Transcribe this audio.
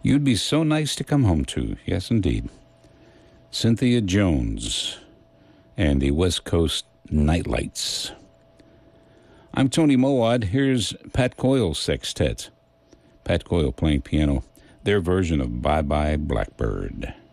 You'd be so nice to come home to. Yes, indeed. Cynthia Jones and the West Coast Nightlights. I'm Tony Mowat. Here's Pat Coyle Sextet. Pat Coyle playing piano. Their version of Bye Bye Blackbird.